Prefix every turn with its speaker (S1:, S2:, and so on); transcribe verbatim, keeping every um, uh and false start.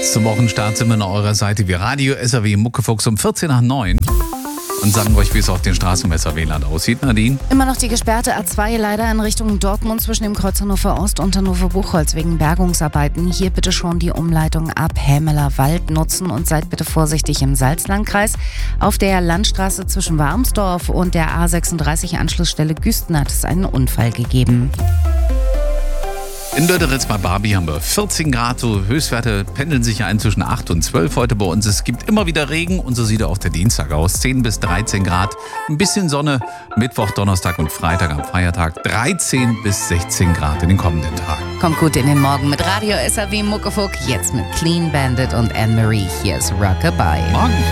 S1: Zum Wochenstart sind wir an eurer Seite wie Radio S R W Muckefuchs um vierzehn nach neun und sagen euch, wie es auf den Straßen im S R W-Land aussieht. Nadine?
S2: Immer noch die gesperrte A zwei leider in Richtung Dortmund zwischen dem Kreuz Hannover Ost und Hannover Buchholz wegen Bergungsarbeiten. Hier bitte schon die Umleitung ab Hämeler Wald nutzen und seid bitte vorsichtig im Salzlandkreis. Auf der Landstraße zwischen Warmsdorf und der A sechsunddreißig Anschlussstelle Güsten hat es einen Unfall gegeben.
S1: In Döderitz bei Barbie haben wir vierzehn Grad, so Höchstwerte pendeln sich ja ein zwischen acht und zwölf heute bei uns. Es gibt immer wieder Regen und so sieht auch der Dienstag aus. zehn bis dreizehn Grad, ein bisschen Sonne, Mittwoch, Donnerstag und Freitag am Feiertag dreizehn bis sechzehn Grad in den kommenden Tagen.
S2: Kommt gut in den Morgen mit Radio S R W Muckefuck, jetzt mit Clean Bandit und Anne-Marie. Hier ist Rockabye.
S1: Morgen.